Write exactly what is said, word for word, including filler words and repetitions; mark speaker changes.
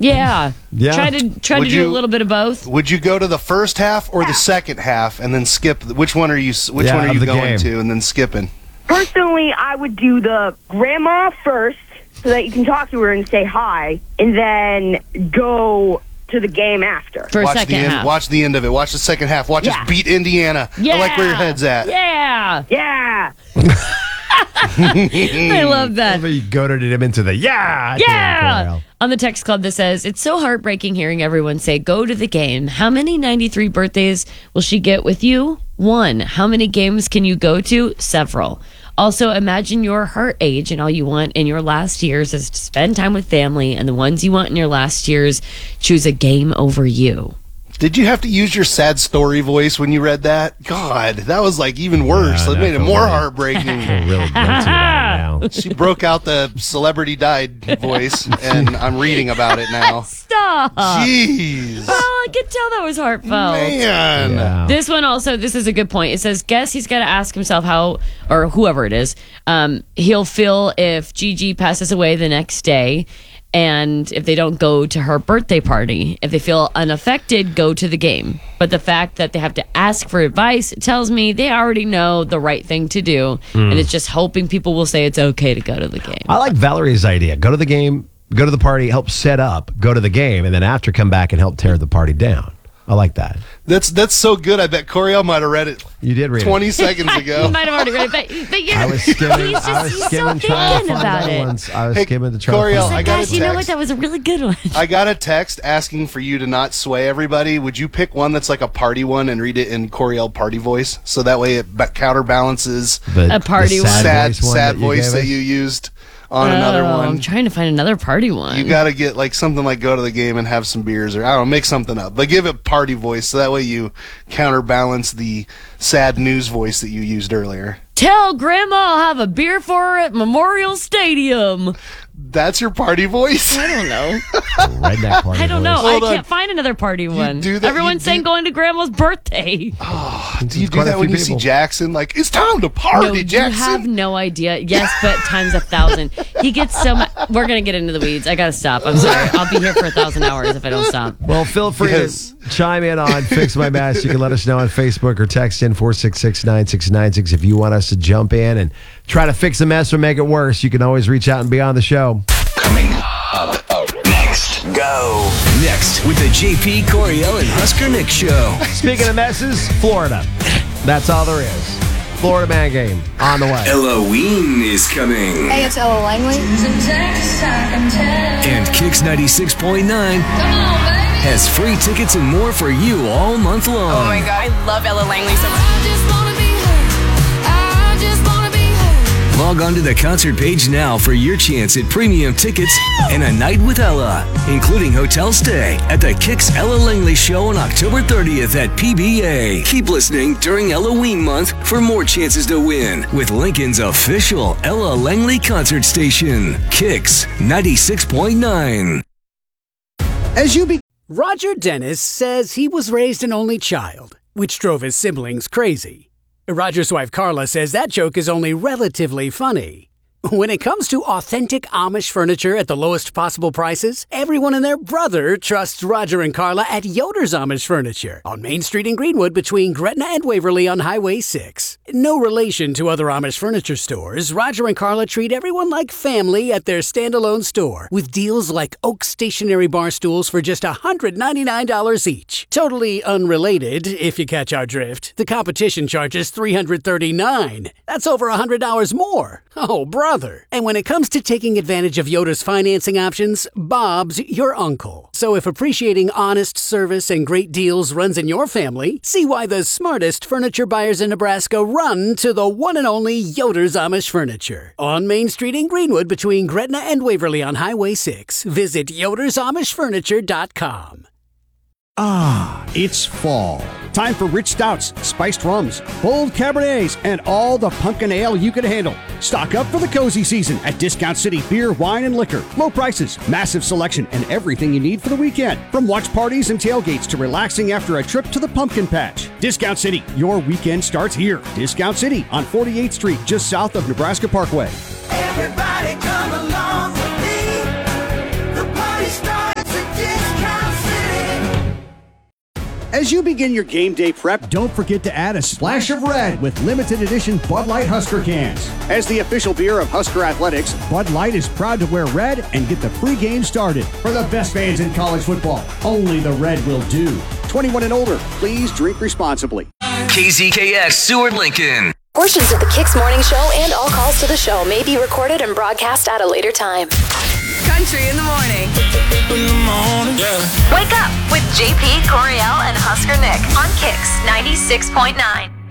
Speaker 1: Yeah.
Speaker 2: Yeah.
Speaker 1: Try to try
Speaker 3: Would
Speaker 1: to do
Speaker 3: you-
Speaker 1: a little bit of both.
Speaker 3: Would you go to the first half or the second half and then skip? Which one are you? Which
Speaker 2: Yeah,
Speaker 3: one are
Speaker 2: of
Speaker 3: you
Speaker 2: the
Speaker 3: going
Speaker 2: game.
Speaker 3: to and then skipping?
Speaker 4: Personally, I would do the grandma first so that you can talk to her and say hi, and then go to the game after.
Speaker 1: For a
Speaker 3: watch
Speaker 1: second
Speaker 3: the end.
Speaker 1: half.
Speaker 3: Watch the end of it. Watch the second half. Watch
Speaker 4: Yeah.
Speaker 3: us beat Indiana.
Speaker 1: Yeah.
Speaker 3: I like where your head's at.
Speaker 1: Yeah.
Speaker 4: Yeah.
Speaker 1: I love that.
Speaker 2: You goaded him into the yeah.
Speaker 1: Yeah. On the text club that says, it's so heartbreaking hearing everyone say, go to the game. How many ninety-three birthdays will she get with you? One. How many games can you go to? Several. Also, imagine your heart age and all you want in your last years is to spend time with family, and the ones you want in your last years choose a game over you.
Speaker 3: Did you have to use your sad story voice when you read that? God, that was like even worse.
Speaker 2: Yeah,
Speaker 3: That
Speaker 2: no,
Speaker 3: made it
Speaker 2: feel
Speaker 3: more
Speaker 2: really-
Speaker 3: heartbreaking.
Speaker 2: I'm really guilty about it now.
Speaker 3: She broke out the celebrity died voice, and I'm reading about it now.
Speaker 1: Stop.
Speaker 3: Jeez.
Speaker 1: Well, I could tell that was heartfelt.
Speaker 3: Man.
Speaker 2: Yeah.
Speaker 1: This one also, this is a good point. It says, guess he's got to ask himself how, or whoever it is, um, he'll feel if Gigi passes away the next day and if they don't go to her birthday party. If they feel unaffected, go to the game. But the fact that they have to ask for advice tells me they already know the right thing to do. And it's just hoping people will say it's okay to go to the game.
Speaker 2: I like Valerie's idea. Go to the game, go to the party, help set up, go to the game, and then after come back and help tear the party down. I like that.
Speaker 3: That's that's so good. I bet Coriel might have read it
Speaker 2: You did read
Speaker 3: twenty
Speaker 2: it.
Speaker 3: seconds ago.
Speaker 1: You might have already read it, but, but you're,
Speaker 2: I was skimming.
Speaker 1: he's just,
Speaker 2: I was
Speaker 1: he's
Speaker 2: skimming
Speaker 1: so
Speaker 2: trying to
Speaker 1: thinking
Speaker 2: find
Speaker 1: about
Speaker 2: other
Speaker 1: it.
Speaker 2: ones. I was
Speaker 3: Hey,
Speaker 2: skimming to try
Speaker 3: Coriel,
Speaker 2: to
Speaker 3: I
Speaker 2: find
Speaker 3: got
Speaker 1: Gosh,
Speaker 3: a
Speaker 1: you know what?
Speaker 3: text.
Speaker 1: That was a really good one.
Speaker 3: I got a text asking for you to not sway everybody. Would you pick one that's like a party one and read it in Coriel party voice? So that way it ba- counterbalances
Speaker 2: the,
Speaker 1: A party
Speaker 2: the
Speaker 1: one.
Speaker 3: sad,
Speaker 2: voice one
Speaker 3: sad
Speaker 2: that you
Speaker 3: voice
Speaker 2: gave
Speaker 3: that
Speaker 2: us.
Speaker 3: you used on another
Speaker 1: Oh,
Speaker 3: one.
Speaker 1: I'm trying to find another party one.
Speaker 3: You got to get like something like go to the game and have some beers, or I don't know, make something up. But give it party voice so that way you counterbalance the sad news voice that you used earlier.
Speaker 1: Tell Grandma I'll have a beer for her at Memorial Stadium.
Speaker 3: That's your party voice?
Speaker 1: I don't know.
Speaker 2: Redneck party
Speaker 1: I don't know.
Speaker 2: voice.
Speaker 3: Hold
Speaker 1: I
Speaker 3: on.
Speaker 1: can't find another party one.
Speaker 3: do that-
Speaker 1: Everyone's
Speaker 3: you
Speaker 1: saying
Speaker 3: do-
Speaker 1: going to Grandma's birthday.
Speaker 3: Do you do
Speaker 2: Quite a
Speaker 3: that when
Speaker 2: few
Speaker 3: you see
Speaker 2: people.
Speaker 3: Jackson? Like, it's time to party,
Speaker 1: no, you
Speaker 3: Jackson.
Speaker 1: have no idea. Yes, but times a thousand. He gets so much. We're gonna get into the weeds. I gotta stop. I'm sorry. I'll be here for a thousand hours if I don't stop.
Speaker 2: Well, feel free
Speaker 3: Yes.
Speaker 2: to chime in on Fix My Mess. You can let us know on Facebook or text in four six six, nine six nine six if you want us to jump in and try to fix the mess or make it worse. You can always reach out and be on the show.
Speaker 5: Coming up, up next. Go. Next with the J P, Coriel, and Husker Nick show.
Speaker 2: Speaking of messes, Florida. That's all there is. Florida Man game on the way.
Speaker 5: Halloween is coming.
Speaker 6: Hey, it's Ella Langley.
Speaker 5: And Kicks ninety-six point nine has free tickets and more for you all month long.
Speaker 6: Oh my god, I love Ella Langley so much.
Speaker 5: Log on to the concert page now for your chance at premium tickets and a night with Ella, including hotel stay at the Kicks Ella Langley Show on October thirtieth at P B A. Keep listening during Halloween month for more chances to win with Lincoln's official Ella Langley concert station, Kicks ninety-six point nine.
Speaker 7: As you be- Roger Dennis says he was raised an only child, which drove his siblings crazy. Roger's wife Carla says that joke is only relatively funny. When it comes to authentic Amish furniture at the lowest possible prices, everyone and their brother trusts Roger and Carla at Yoder's Amish Furniture on Main Street in Greenwood between Gretna and Waverly on Highway six. No relation to other Amish furniture stores, Roger and Carla treat everyone like family at their standalone store with deals like oak stationary bar stools for just one hundred ninety-nine dollars each. Totally unrelated, if you catch our drift, the competition charges three hundred thirty-nine dollars. That's over one hundred dollars more. Oh, brother. And when it comes to taking advantage of Yoda's financing options, Bob's your uncle. So if appreciating honest service and great deals runs in your family, see why the smartest furniture buyers in Nebraska run to the one and only Yoder's Amish Furniture. On Main Street in Greenwood between Gretna and Waverly on Highway six. Visit Yoder's Amish Furniture dot com.
Speaker 8: Ah, it's fall. Time for rich stouts, spiced rums, bold cabernets, and all the pumpkin ale you can handle. Stock up for the cozy season at Discount City Beer, Wine, and Liquor. Low prices, massive selection, and everything you need for the weekend. From watch parties and tailgates to relaxing after a trip to the pumpkin patch. Discount City, your weekend starts here. Discount City on forty-eighth Street, just south of Nebraska Parkway.
Speaker 9: Everybody come along with me. The party starts again.
Speaker 8: As you begin your game day prep, don't forget to add a splash of red with limited edition Bud Light Husker cans. As the official beer of Husker Athletics, Bud Light is proud to wear red and get the pregame started. For the best fans in college football, only the red will do. twenty-one and older, please drink responsibly.
Speaker 5: K Z K X Seward Lincoln.
Speaker 9: Portions of the Kicks Morning Show and all calls to the show may be recorded and broadcast at a later time.
Speaker 6: Country in the morning.
Speaker 10: In the morning, yeah.
Speaker 9: Wake up with J P, Coriel, and Husker Nick on Kicks ninety-six point nine.